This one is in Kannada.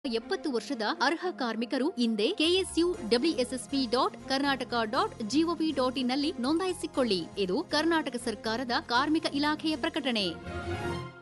70 ವರ್ಷದ ಅರ್ಹ ಕಾರ್ಮಿಕರು ಇಂದೇ ksuwssp.karnataka.gov.in ನಲ್ಲಿ ನೋಂದಾಯಿಸಿಕೊಳ್ಳಿ. ಇದು ಕರ್ನಾಟಕ ಸರ್ಕಾರದ ಕಾರ್ಮಿಕ ಇಲಾಖೆಯ ಪ್ರಕಟಣೆ.